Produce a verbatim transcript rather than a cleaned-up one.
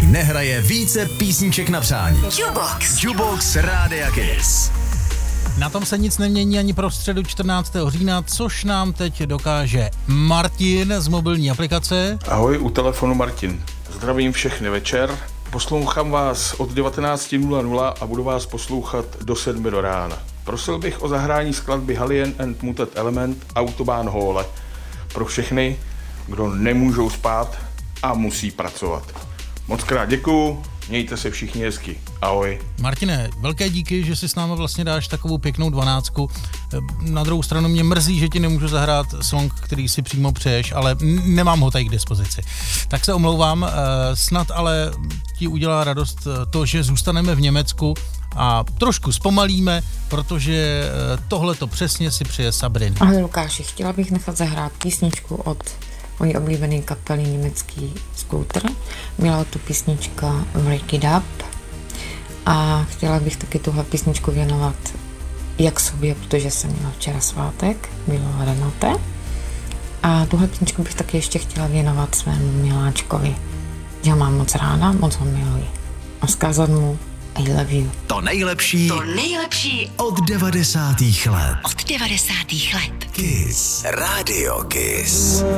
nehraje více písniček na přání. Jukebox. Jukebox Rádia Kiss. Na tom se nic nemění ani pro středu čtrnáctého října, což nám teď dokáže Martin z mobilní aplikace. Ahoj, u telefonu Martin. Zdravím všechny večer. Poslouchám vás od devatenáct nula nula a budu vás poslouchat do sedmi do rána. Prosil bych o zahrání skladby Halien and Muted Element Autobahn Hole pro všechny, kdo nemůžou spát a musí pracovat. Moc krát děkuju, mějte se všichni hezky. Ahoj. Martine, velké díky, že si s námi vlastně dáš takovou pěknou dvanáctku. Na druhou stranu mě mrzí, že ti nemůžu zahrát song, který si přímo přeješ, ale nemám ho tady k dispozici. Tak se omlouvám, snad ale ti udělá radost to, že zůstaneme v Německu a trošku zpomalíme, protože tohle to přesně si přeje Sabrina. Ahoj Lukáši, chtěla bych nechat zahrát písničku od mojí oblíbené kapely německý Scooter. Byla to písnička Break It Up a chtěla bych taky tuhle písničku věnovat jak sobě, protože jsem měla včera svátek, bylo Renate. A tuhle písničku bych taky ještě chtěla věnovat svému miláčkovi. Já mám moc ráda, moc ho miluji. A vzkázat mu I love you. To nejlepší, To nejlepší od devadesátých let. od devadesátých let. Kiss. Radio Kiss.